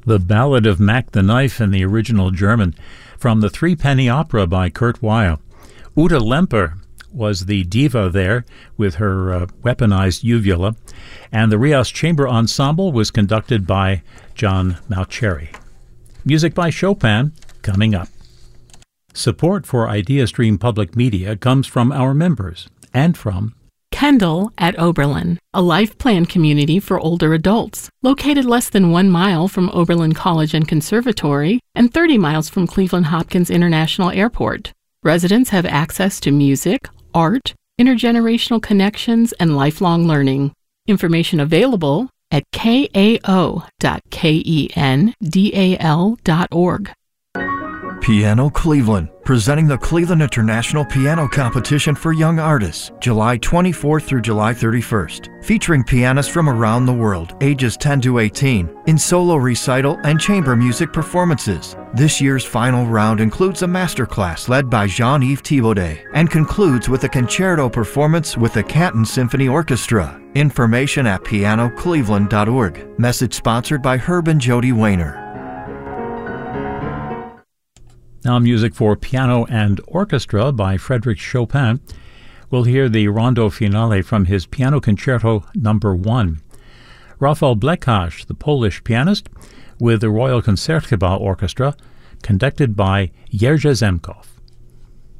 The Ballad of Mac the Knife in the original German from the Threepenny Opera by Kurt Weill. Uta Lemper was the diva there with her weaponized uvula, and the Rias Chamber Ensemble was conducted by John Mauceri. Music by Chopin coming up. Support for IdeaStream Public Media comes from our members and from Kendall at Oberlin, a life plan community for older adults, located less than 1 mile from Oberlin College and Conservatory and 30 miles from Cleveland Hopkins International Airport. Residents have access to music, art, intergenerational connections, and lifelong learning. Information available at kao.kendal.org. Piano Cleveland, presenting the Cleveland International Piano Competition for Young Artists, July 24th through July 31st, featuring pianists from around the world, ages 10 to 18, in solo recital and chamber music performances. This year's final round includes a masterclass led by Jean-Yves Thibaudet and concludes with a concerto performance with the Canton Symphony Orchestra. Information at pianocleveland.org. Message sponsored by Herb and Jody Wayner. Now music for piano and orchestra by Frédéric Chopin. We'll hear the Rondo Finale from his Piano Concerto No. 1. Rafał Blekacz, the Polish pianist, with the Royal Concertgebouw Orchestra, conducted by Jerzy Zemkow.